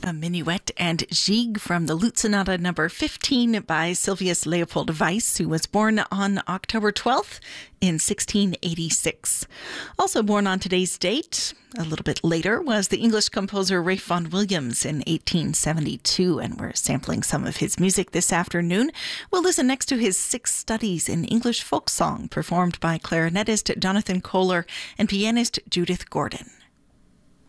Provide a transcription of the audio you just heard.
A minuet and Gigue from the Lute Sonata number 15 by Sylvius Leopold Weiss, who was born on October 12th in 1686. Also born on today's date, a little bit later, was the English composer Ralph Vaughan Williams in 1872, and we're sampling some of his music this afternoon. We'll listen next to his 6 studies in English folk song, performed by clarinetist Jonathan Kohler and pianist Judith Gordon.